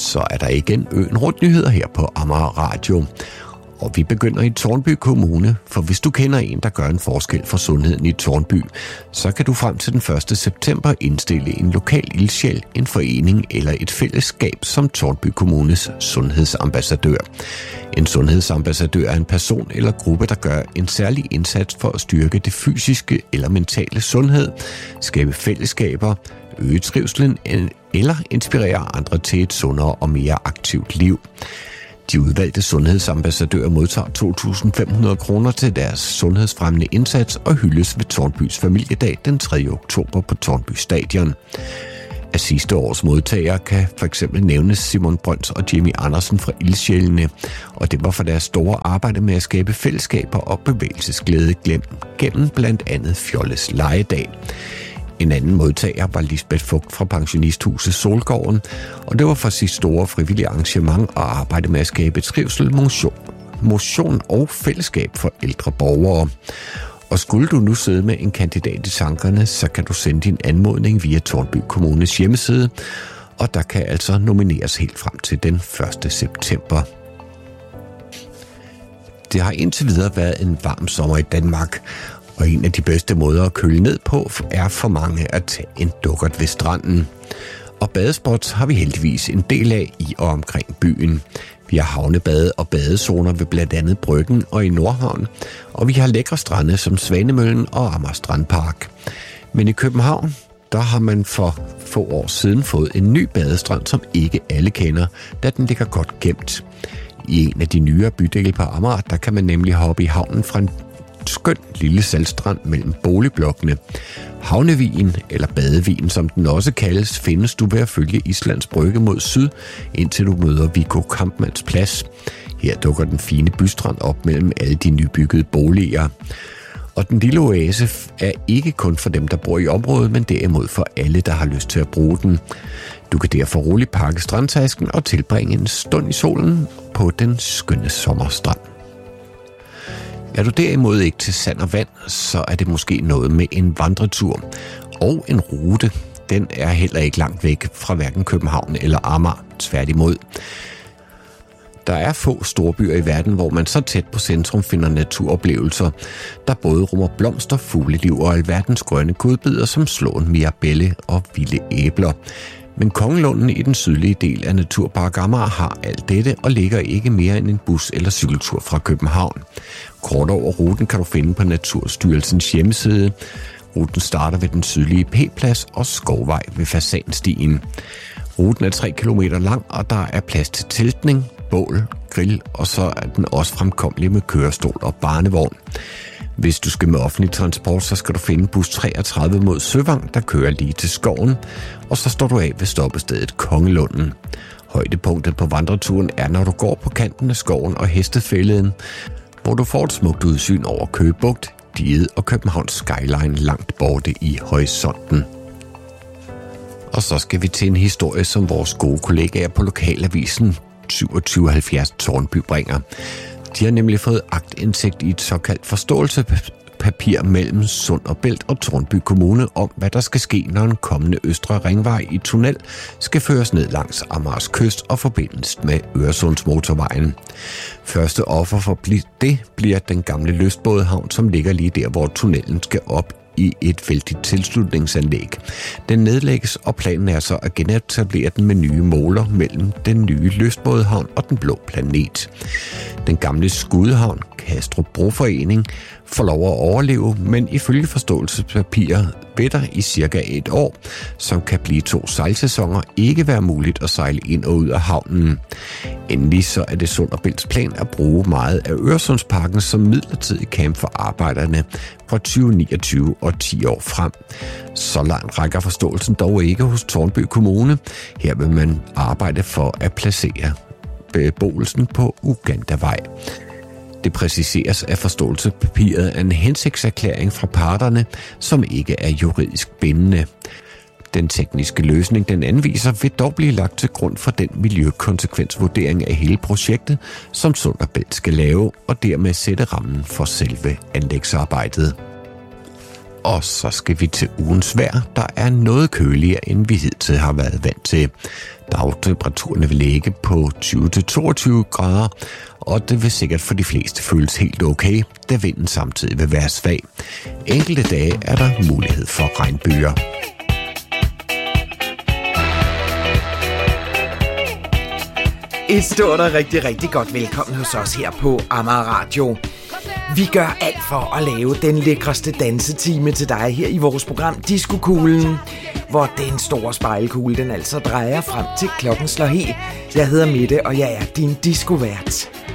så er der igen Øen Rundt nyheder her på Amager Radio. Og vi begynder i Tårnby Kommune, for hvis du kender en, der gør en forskel for sundheden i Tårnby, så kan du frem til den 1. september indstille en lokal ildsjæl, en forening eller et fællesskab som Tårnby Kommunes sundhedsambassadør. En sundhedsambassadør er en person eller gruppe, der gør en særlig indsats for at styrke det fysiske eller mentale sundhed, skabe fællesskaber, øge trivslen eller inspirere andre til et sundere og mere aktivt liv. De udvalgte sundhedsambassadører modtager 2.500 kroner til deres sundhedsfremmende indsats og hyldes ved Tårnbys Familiedag den 3. oktober på Tårnby Stadion. Af sidste års modtagere kan f.eks. nævnes Simon Brøns og Jimmy Andersen fra Ildsjælene, og det var for deres store arbejde med at skabe fællesskaber og bevægelsesglæde gennem blandt andet Fjolles Legedag. En anden modtager var Lisbeth Fugt fra pensionisthuset Solgården, og det var for sit store frivillige arrangement og arbejde med at skabe trivsel, motion og fællesskab for ældre borgere. Og skulle du nu sidde med en kandidat i tankerne, så kan du sende din anmodning via Tårnby Kommunes hjemmeside, og der kan altså nomineres helt frem til den 1. september. Det har indtil videre været en varm sommer i Danmark, og en af de bedste måder at køle ned på er for mange at tage en dukkert ved stranden. Og badespots har vi heldigvis en del af i og omkring byen. Vi har havnebade og badezoner ved blandt andet Bryggen og i Nordhavn, og vi har lækre strande som Svanemøllen og Amager Strandpark. Men i København, der har man for få år siden fået en ny badestrand, som ikke alle kender, da den ligger godt gemt. I en af de nyere bydele på Amager, der kan man nemlig hoppe i havnen fra en skøn lille saltstrand mellem boligblokkene. Havnevien, eller Badevien, som den også kaldes, findes du ved at følge Islands Brygge mod syd, indtil du møder Viggo Kampmanns Plads. Her dukker den fine bystrand op mellem alle de nybyggede boliger. Og den lille oase er ikke kun for dem, der bor i området, men derimod for alle, der har lyst til at bruge den. Du kan derfor roligt pakke strandtasken og tilbringe en stund i solen på den skønne sommerstrand. Er du derimod ikke til sand og vand, så er det måske noget med en vandretur. Og en rute, den er heller ikke langt væk fra hverken København eller Amager, tværtimod. Der er få storbyer i verden, hvor man så tæt på centrum finder naturoplevelser, der både rummer blomster, fugleliv og alverdens grønne godbidder som slåen mirabelle og vilde æbler. Men Kongelunden i den sydlige del af Naturpark Amager har alt dette og ligger ikke mere end en bus- eller cykeltur fra København. Kort over ruten kan du finde på Naturstyrelsens hjemmeside. Ruten starter ved den sydlige P-plads og Skovvej ved Fasanstien. Ruten er 3 km lang, og der er plads til teltning, bål, grill, og så er den også fremkommelig med kørestol og barnevogn. Hvis du skal med offentlig transport, så skal du finde bus 33 mod Søvang, der kører lige til skoven, og så står du af ved stoppestedet Kongelunden. Højdepunktet på vandreturen er, når du går på kanten af skoven og Hestefælleden, hvor du får et smukt udsyn over Køge Bugt, diget og Københavns skyline langt borte i horisonten. Og så skal vi til en historie, som vores gode kollegaer på lokalavisen 2770 Tårnby bringer. De har nemlig fået aktindsigt i et såkaldt forståelsespapir mellem Sund og Bælt og Tårnby Kommune om, hvad der skal ske, når en kommende Østre Ringvej i tunnel skal føres ned langs Amagers kyst og forbindes med Øresundsmotorvejen. Første offer for det bliver den gamle lystbådehavn, som ligger lige der, hvor tunnelen skal op i et vældigt tilslutningsanlæg. Den nedlægges, og planen er så at genetablere den med nye måler mellem den nye lystbådehavn og den blå planet. Den gamle skudehavn, Kastrup Broforening, får lov at overleve, men ifølge forståelsespapiret vil der i cirka et år, som kan blive 2 sejlsæsoner, ikke være muligt at sejle ind og ud af havnen. Endelig så er det Sund og Bælts plan at bruge meget af Øresundsparken som midlertidig camp for arbejderne fra 2029 og 10 år frem. Så langt rækker forståelsen dog ikke hos Tårnby Kommune. Her vil man arbejde for at placere beboelsen på Ugandavej. Det præciseres af forståelsespapiret af en hensigtserklæring fra parterne, som ikke er juridisk bindende. Den tekniske løsning, den anviser, vil dog blive lagt til grund for den miljøkonsekvensvurdering af hele projektet, som Sund og Bælt skal lave, og dermed sætte rammen for selve anlægsarbejdet. Og så skal vi til ugens vejr, der er noget køligere, end vi hidtil har været vant til. Dagtemperaturerne vil ligge på 20-22 grader, og det vil sikkert for de fleste føles helt okay, da vinden samtidig vil være svag. Enkelte dage er der mulighed for regnbyger. Et stort og rigtig godt velkommen hos os her på Amager Radio. Vi gør alt for at lave den lækreste dansetime til dig her i vores program Diskokuglen, hvor den store spejlkugle den altså drejer frem til klokken slår helt. Jeg hedder Mette, og jeg er din diskovært.